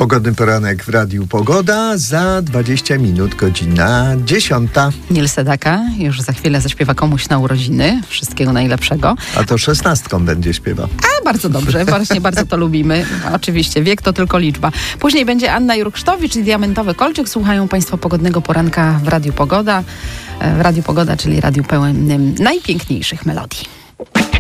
Pogodny poranek w Radiu Pogoda. Za 20 minut, godzina 10. Nil Sedaka już za chwilę zaśpiewa komuś na urodziny. Wszystkiego najlepszego. A to 16 będzie śpiewał. A, bardzo dobrze. Właśnie bardzo to lubimy. Oczywiście, wiek to tylko liczba. Później będzie Anna Jurksztowicz i Diamentowy Kolczyk. Słuchają Państwo Pogodnego Poranka w Radiu Pogoda. W Radiu Pogoda, czyli radiu pełnym najpiękniejszych melodii.